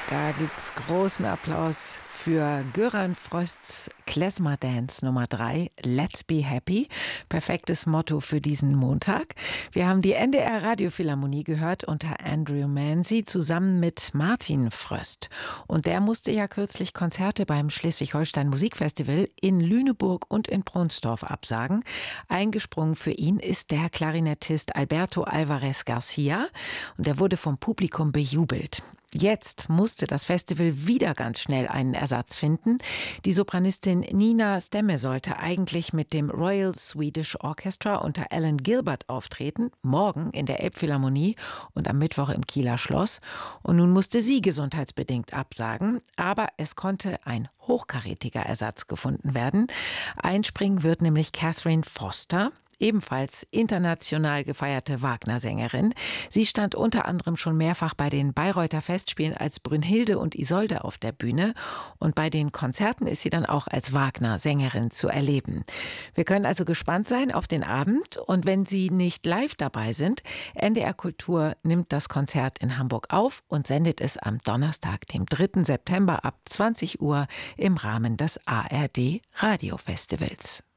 Da gibt's großen Applaus für Göran Frösts Klezmer Dance Nummer 3, Let's Be Happy. Perfektes Motto für diesen Montag. Wir haben die NDR Radiophilharmonie gehört unter Andrew Manzi zusammen mit Martin Fröst. Und der musste ja kürzlich Konzerte beim Schleswig-Holstein Musikfestival in Lüneburg und in Pronsdorf absagen. Eingesprungen für ihn ist der Klarinettist Alberto Alvarez Garcia und der wurde vom Publikum bejubelt. Jetzt musste das Festival wieder ganz schnell einen Ersatz finden. Die Sopranistin Nina Stemme sollte eigentlich mit dem Royal Swedish Orchestra unter Alan Gilbert auftreten, morgen in der Elbphilharmonie und am Mittwoch im Kieler Schloss. Und nun musste sie gesundheitsbedingt absagen, aber es konnte ein hochkarätiger Ersatz gefunden werden. Einspringen wird nämlich Catherine Foster, ebenfalls international gefeierte Wagner-Sängerin. Sie stand unter anderem schon mehrfach bei den Bayreuther Festspielen als Brünnhilde und Isolde auf der Bühne. Und bei den Konzerten ist sie dann auch als Wagner-Sängerin zu erleben. Wir können also gespannt sein auf den Abend. Und wenn Sie nicht live dabei sind, NDR Kultur nimmt das Konzert in Hamburg auf und sendet es am Donnerstag, dem 3. September ab 20 Uhr im Rahmen des ARD Radiofestivals.